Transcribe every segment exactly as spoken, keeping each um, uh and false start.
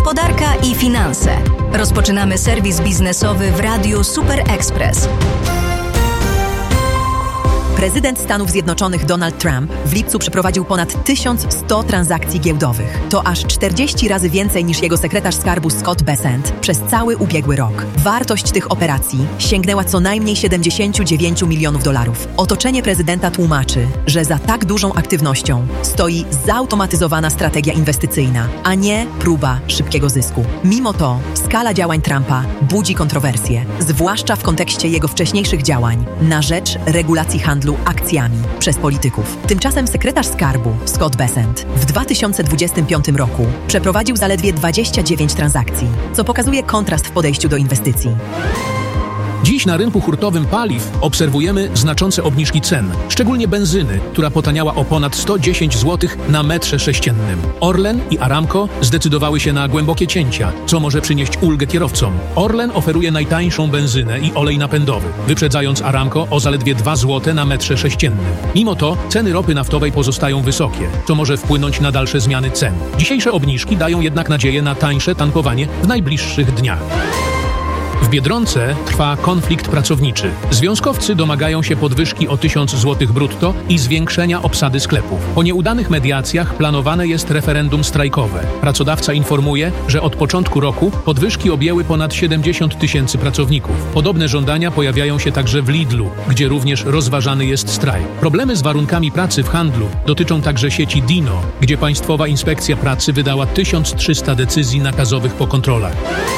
Gospodarka i finanse. Rozpoczynamy serwis biznesowy w Radiu Super Express. Prezydent Stanów Zjednoczonych Donald Trump w lipcu przeprowadził ponad tysiąc sto transakcji giełdowych. To aż czterdzieści razy więcej niż jego sekretarz skarbu Scott Bessent przez cały ubiegły rok. Wartość tych operacji sięgnęła co najmniej siedemdziesiąt dziewięć milionów dolarów. Otoczenie prezydenta tłumaczy, że za tak dużą aktywnością stoi zautomatyzowana strategia inwestycyjna, a nie próba szybkiego zysku. Mimo to skala działań Trumpa budzi kontrowersje, zwłaszcza w kontekście jego wcześniejszych działań na rzecz regulacji handlu akcjami przez polityków. Tymczasem sekretarz skarbu Scott Bessent w dwa tysiące dwudziestym piątym roku przeprowadził zaledwie dwadzieścia dziewięć transakcji, co pokazuje kontrast w podejściu do inwestycji. Dziś na rynku hurtowym paliw obserwujemy znaczące obniżki cen, szczególnie benzyny, która potaniała o ponad sto dziesięć złotych na metrze sześciennym. Orlen i Aramco zdecydowały się na głębokie cięcia, co może przynieść ulgę kierowcom. Orlen oferuje najtańszą benzynę i olej napędowy, wyprzedzając Aramco o zaledwie dwa złote na metrze sześciennym. Mimo to ceny ropy naftowej pozostają wysokie, co może wpłynąć na dalsze zmiany cen. Dzisiejsze obniżki dają jednak nadzieję na tańsze tankowanie w najbliższych dniach. W Biedronce trwa konflikt pracowniczy. Związkowcy domagają się podwyżki o tysiąc złotych brutto i zwiększenia obsady sklepów. Po nieudanych mediacjach planowane jest referendum strajkowe. Pracodawca informuje, że od początku roku podwyżki objęły ponad siedemdziesiąt tysięcy pracowników. Podobne żądania pojawiają się także w Lidlu, gdzie również rozważany jest strajk. Problemy z warunkami pracy w handlu dotyczą także sieci Dino, gdzie Państwowa Inspekcja Pracy wydała tysiąc trzysta decyzji nakazowych po kontrolach.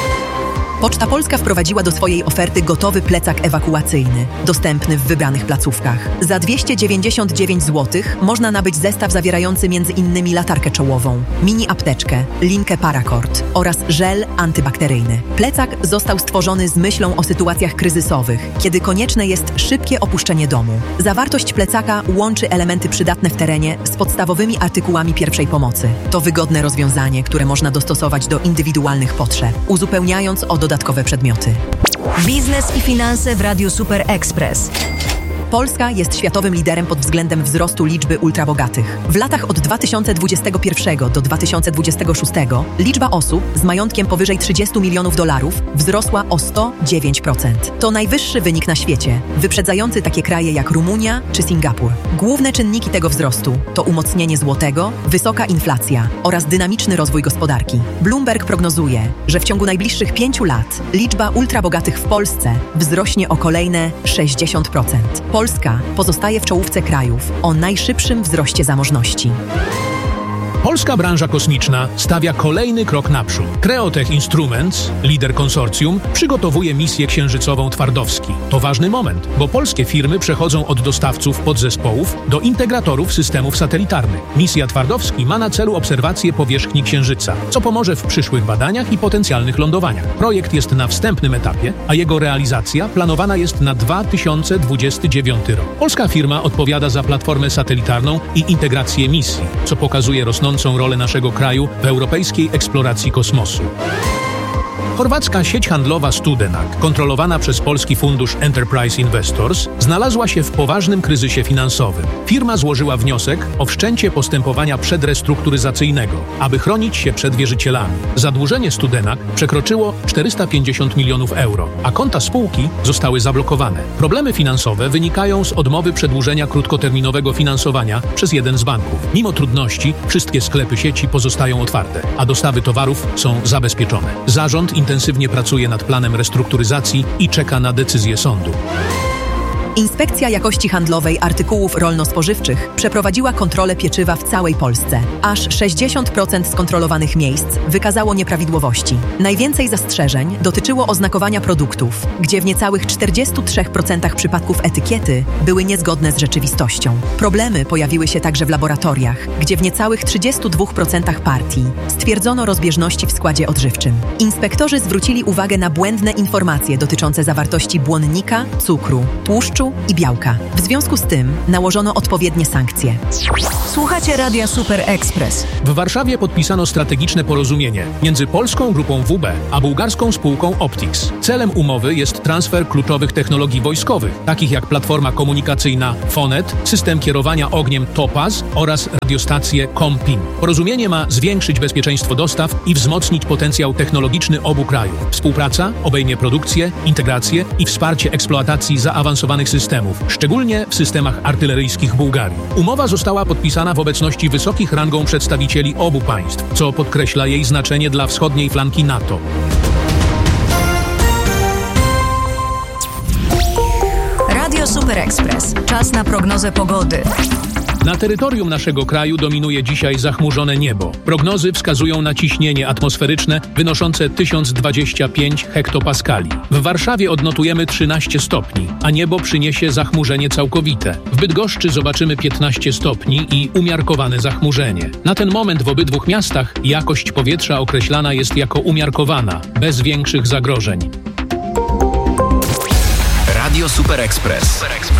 Poczta Polska wprowadziła do swojej oferty gotowy plecak ewakuacyjny, dostępny w wybranych placówkach. Za dwieście dziewięćdziesiąt dziewięć złotych można nabyć zestaw zawierający między innymi latarkę czołową, mini apteczkę, linkę Paracord oraz żel antybakteryjny. Plecak został stworzony z myślą o sytuacjach kryzysowych, kiedy konieczne jest szybkie opuszczenie domu. Zawartość plecaka łączy elementy przydatne w terenie z podstawowymi artykułami pierwszej pomocy. To wygodne rozwiązanie, które można dostosować do indywidualnych potrzeb, uzupełniając o dodatkowe przedmioty. Biznes i finanse w Radiu Super Express. Polska jest światowym liderem pod względem wzrostu liczby ultrabogatych. W latach od dwa tysiące dwudziestego pierwszego do dwa tysiące dwudziestego szóstego liczba osób z majątkiem powyżej trzydziestu milionów dolarów wzrosła o sto dziewięć procent. To najwyższy wynik na świecie, wyprzedzający takie kraje jak Rumunia czy Singapur. Główne czynniki tego wzrostu to umocnienie złotego, wysoka inflacja oraz dynamiczny rozwój gospodarki. Bloomberg prognozuje, że w ciągu najbliższych pięciu lat liczba ultrabogatych w Polsce wzrośnie o kolejne sześćdziesiąt procent. Polska pozostaje w czołówce krajów o najszybszym wzroście zamożności. Polska branża kosmiczna stawia kolejny krok naprzód. Creotech Instruments, lider konsorcjum, przygotowuje misję księżycową Twardowski. To ważny moment, bo polskie firmy przechodzą od dostawców podzespołów do integratorów systemów satelitarnych. Misja Twardowski ma na celu obserwację powierzchni Księżyca, co pomoże w przyszłych badaniach i potencjalnych lądowaniach. Projekt jest na wstępnym etapie, a jego realizacja planowana jest na dwa tysiące dwudziesty dziewiąty rok. Polska firma odpowiada za platformę satelitarną i integrację misji, co pokazuje rosnącą rolę naszego kraju w europejskiej eksploracji kosmosu. Chorwacka sieć handlowa Studenak, kontrolowana przez polski fundusz Enterprise Investors, znalazła się w poważnym kryzysie finansowym. Firma złożyła wniosek o wszczęcie postępowania przedrestrukturyzacyjnego, aby chronić się przed wierzycielami. Zadłużenie Studenak przekroczyło czterysta pięćdziesiąt milionów euro, a konta spółki zostały zablokowane. Problemy finansowe wynikają z odmowy przedłużenia krótkoterminowego finansowania przez jeden z banków. Mimo trudności, wszystkie sklepy sieci pozostają otwarte, a dostawy towarów są zabezpieczone. Zarząd intensywnie pracuje nad planem restrukturyzacji i czeka na decyzję sądu. Inspekcja Jakości Handlowej Artykułów Rolno-Spożywczych przeprowadziła kontrolę pieczywa w całej Polsce. Aż sześćdziesiąt procent skontrolowanych miejsc wykazało nieprawidłowości. Najwięcej zastrzeżeń dotyczyło oznakowania produktów, gdzie w niecałych czterdziestu trzech procentach przypadków etykiety były niezgodne z rzeczywistością. Problemy pojawiły się także w laboratoriach, gdzie w niecałych trzydziestu dwóch procentach partii stwierdzono rozbieżności w składzie odżywczym. Inspektorzy zwrócili uwagę na błędne informacje dotyczące zawartości błonnika, cukru, tłuszczu tłuszczu i białka. W związku z tym nałożono odpowiednie sankcje. Słuchacie Radia Super Express. W Warszawie podpisano strategiczne porozumienie między polską grupą W B a bułgarską spółką Optics. Celem umowy jest transfer kluczowych technologii wojskowych, takich jak platforma komunikacyjna Fonet, system kierowania ogniem Topaz oraz radiostację Compin. Porozumienie ma zwiększyć bezpieczeństwo dostaw i wzmocnić potencjał technologiczny obu krajów. Współpraca obejmie produkcję, integrację i wsparcie eksploatacji zaawansowanych systemów, szczególnie w systemach artyleryjskich Bułgarii. Umowa została podpisana w obecności wysokich rangą przedstawicieli obu państw, co podkreśla jej znaczenie dla wschodniej flanki NATO. Radio Super Express. Czas na prognozę pogody. Na terytorium naszego kraju dominuje dzisiaj zachmurzone niebo. Prognozy wskazują na ciśnienie atmosferyczne wynoszące tysiąc dwadzieścia pięć hektopaskali. W Warszawie odnotujemy trzynaście stopni, a niebo przyniesie zachmurzenie całkowite. W Bydgoszczy zobaczymy piętnaście stopni i umiarkowane zachmurzenie. Na ten moment w obydwu miastach jakość powietrza określana jest jako umiarkowana, bez większych zagrożeń. Radio Super Express.